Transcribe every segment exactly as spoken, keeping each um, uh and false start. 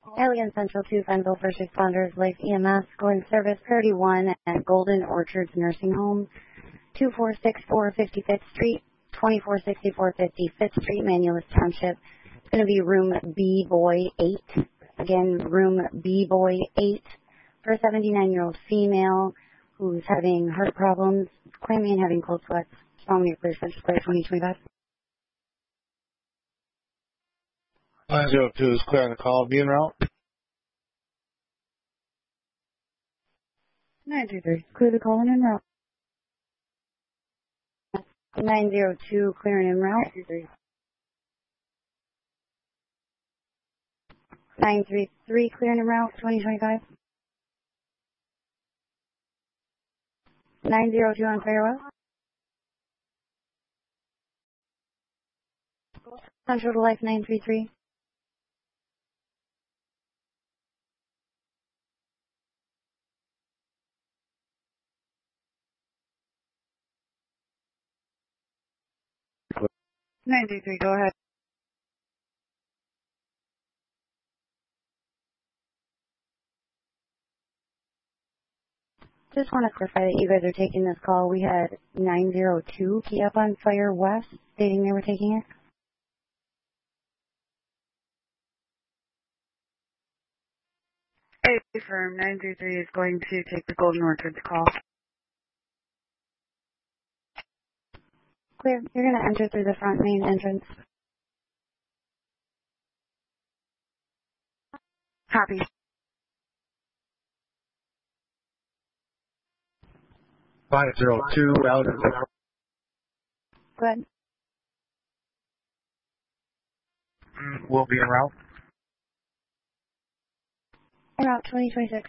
Alien Central two, Fenville First Responders, Life E M S, going service Priority one at Golden Orchards Nursing Home, two four six four fifty-fifth Street, twenty-four sixty-four fifty-fifth Street, Manulus Township. It's going to be room B-Boy eight. Again, room B-Boy eight for a seventy-nine-year-old female who's having heart problems, claiming and having cold sweats. Strong nuclear central clear twenty twenty-five. nine zero two is clear on the call. Be en route. nine two three, clear the call and en route. nine zero two, clear and en route. nine three three, clear and en route, twenty twenty-five. nine zero two on farewell. Central to Life nine three three. nine three three, go ahead. Just want to clarify that you guys are taking this call. We had nine zero two key up on Fire West stating they were taking it. Hey, firm, nine three three is going to take the Golden Orchards call. Clear. You're going to enter through the front main entrance. Copy. five zero two, out. Go ahead. We'll be en route. En route twenty twenty-six.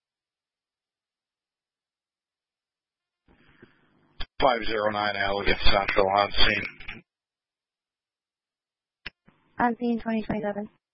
five zero nine, Allegan Central on scene. On scene twenty twenty-seven.